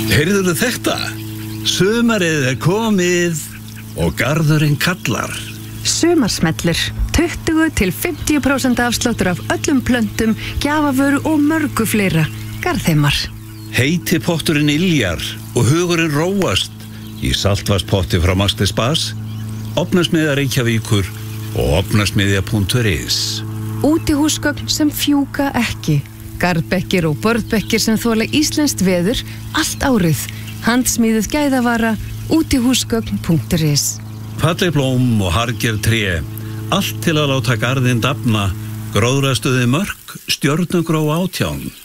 Heyrðuðu þetta? Sumarið er komið og garðurinn kallar. Sumarsmellur, 20–50% afsláttur af öllum plöntum, gjafavöru og mörgu fleira. Garðheimar. Heiti potturinn yljar og hugurinn róast í saltvatnspotti frá Master Spas, Ofnasmiðja Reykjavíkur og ofnasmiðja.is. Útihúsgögn sem fjúka ekki. Garðbekkir og börðbekkir sem þola íslenskt veður allt árið. Handsmíðuð gæðavara, útihúsgögn.is. Falleg blóm og harðgerð tré, allt til að láta garðinn dafna. Gróðrastuði mörk, stjörnugró 18.